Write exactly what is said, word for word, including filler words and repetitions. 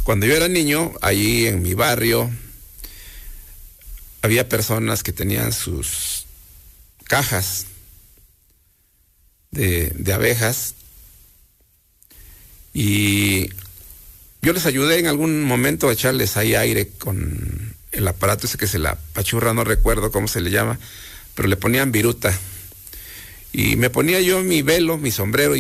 Cuando yo era niño, ahí en mi barrio, había personas que tenían sus cajas de, de abejas y yo les ayudé en algún momento a echarles ahí aire con el aparato ese que se la pachurra, no recuerdo cómo se le llama, pero le ponían viruta. Y me ponía yo mi velo, mi sombrero